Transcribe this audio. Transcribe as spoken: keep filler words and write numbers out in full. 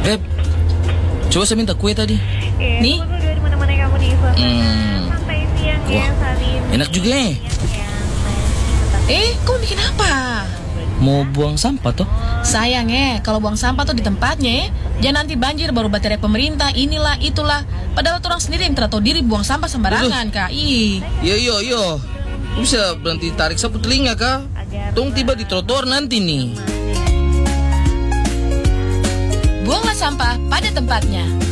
Beb, coba saya minta kue tadi. Eh, Nih. tunggu dulu di mana-mana kamu nih, suasana Hmm. santai siang ya, Wah, Salim. enak juga ya. Siang ya, main. Eh, kamu bikin apa? Mau buang sampah toh? Sayang eh, kalau buang sampah tuh di tempatnya eh. Jangan nanti banjir baru baterai pemerintah, inilah, itulah. Padahal orang sendiri yang tidak tahu diri buang sampah sembarangan, Kak. Ih. Yo yo yo. Bisa berhenti tarik sapu telinga kah? Tong tiba di trotoar nanti nih. Buanglah sampah pada tempatnya.